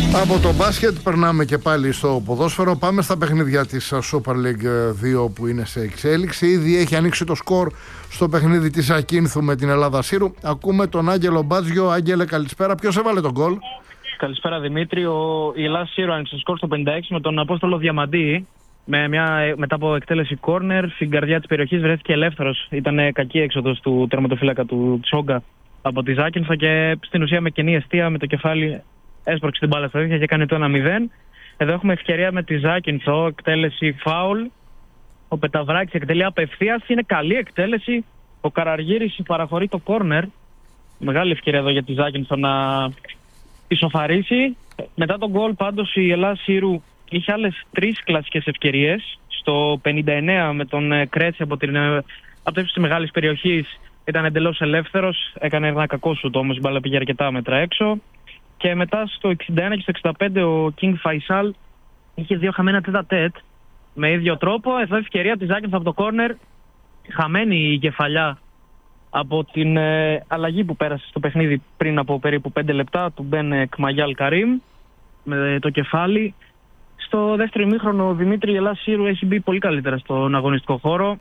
Από το μπάσκετ περνάμε και πάλι στο ποδόσφαιρο. Πάμε στα παιχνίδια της Super League 2 που είναι σε εξέλιξη. Ήδη έχει ανοίξει το σκορ στο παιχνίδι της Ακίνθου με την Ελλάδα Σύρου. Ακούμε τον Άγγελο Μπάτζιο. Άγγελε, καλησπέρα. Ποιος έβαλε τον γκολ? Καλησπέρα Δημήτρη. Η Ελλάδα Σύρου άνοιξε το σκορ στο 56 με τον Απόστολο Διαμαντή. Μετά από εκτέλεση κόρνερ, στην καρδιά της περιοχής βρέθηκε ελεύθερος. Ήταν κακή έξοδος του τερματοφύλακα του Τσόγκα από τη Ζάκυνθο και στην ουσία με κενή εστία με το κεφάλι έσπρωξε την μπάλα στα δίχτυα και έκανε το 1-0. Εδώ έχουμε ευκαιρία με τη Ζάκυνθο, εκτέλεση φάουλ. Ο Πεταβράκης εκτελεί απευθείας, είναι καλή εκτέλεση. Ο Καραργύρης παραχωρεί το κόρνερ. Μεγάλη ευκαιρία εδώ για τη Ζάκυνθο να ισοφαρίσει. Μετά τον γκολ πάντως η Ελλάδα Σύρου είχε άλλες 3 κλασικές ευκαιρίες. Στο 59 με τον Κρέτσι από το ύψος της μεγάλης περιοχής ήταν εντελώς ελεύθερος. Έκανε ένα κακό σουτ όμως, η μπάλα πήγε αρκετά μέτρα έξω. Και μετά στο 61 και στο 65 ο King Faisal είχε 2 χαμένα τέτα-τέτ με ίδιο τρόπο. Εδώ ευκαιρία της Ζάκυνθο από το κόρνερ. Χαμένη η κεφαλιά από την αλλαγή που πέρασε στο παιχνίδι πριν από περίπου 5 λεπτά του Μπεν Κμαγιάλ Καρίμ με το κεφάλι. Στο δεύτερο ημίχρονο ο Δημήτρη, η Ελλάδα Σύρου έχει μπει πολύ καλύτερα στον αγωνιστικό χώρο.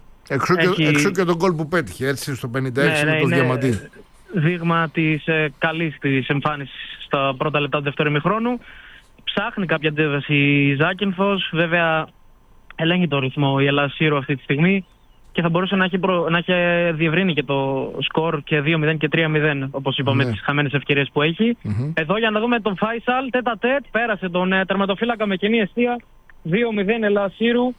Εξού και τον γκολ που πέτυχε, έτσι, στο 56 με τον Διαμαντή. Δείγμα της καλής της εμφάνισης στα πρώτα λεπτά του δεύτερου ημιχρόνου. Ψάχνει κάποια αντίδραση η Ζάκυνθος. Βέβαια ελέγχει το ρυθμό η Ελλάδα Σύρου αυτή τη στιγμή και θα μπορούσε να έχει διευρύνει και το σκορ και 2-0 και 3-0, όπως είπαμε, τις χαμένες ευκαιρίες που έχει. Εδώ για να δούμε τον Φάισαλ, τέτα-τέτ, πέρασε τον τερματοφύλακα με κοινή αιστεία. 2-0 Ελλάδα Σύρου.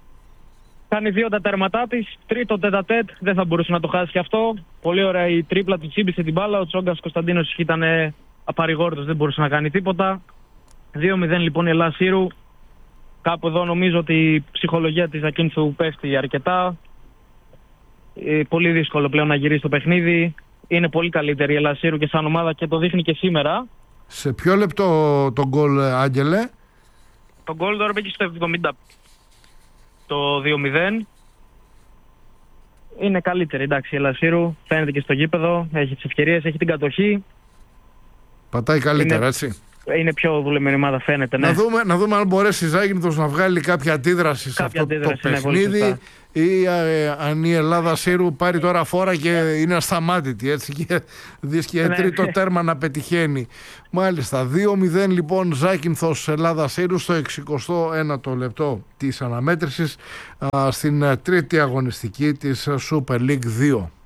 Κάνει 2 τα τέρματά της, τρίτο τέτα-τέτ, δεν θα μπορούσε να το χάσει και αυτό. Πολύ ωραία η τρίπλα του, τσίμπησε την μπάλα. Ο Τσόγκας Κωνσταντίνος ήταν απαρηγόρητος, δεν μπορούσε να κάνει τίποτα. 2-0 λοιπόν η Ελλάδα Σύρου. Κάπου εδώ νομίζω ότι η ψυχολογία της Ακίνθου πέφτει αρκετά. Πολύ δύσκολο πλέον να γυρίσει το παιχνίδι. Είναι πολύ καλύτερη η Ελλάδα Σύρου και σαν ομάδα και το δείχνει και σήμερα. Σε ποιο λεπτό το γκολ, Άγγελε? Το γκολ τώρα πήγε στο 70. Το 2-0. Είναι καλύτερη, εντάξει, η Ελλάδα Σύρου. Φαίνεται και στο γήπεδο. Έχει τις ευκαιρίες, έχει την κατοχή. Πατάει καλύτερα, έτσι. Είναι πιο δουλεμένη ομάδα, φαίνεται. Ναι. Να δούμε αν μπορέσει η Ζάκυνθος να βγάλει κάποια αντίδραση σε αυτό το παιχνίδι, ή αν η Ελλάδα Σύρου πάρει τώρα φόρα και είναι ασταμάτητη, έτσι, και δίσκει τρίτο τέρμα να πετυχαίνει. Μάλιστα, 2-0 λοιπόν Ζάκυνθος Ελλάδα Σύρου στο 61ο λεπτό της αναμέτρησης στην τρίτη αγωνιστική της Super League 2.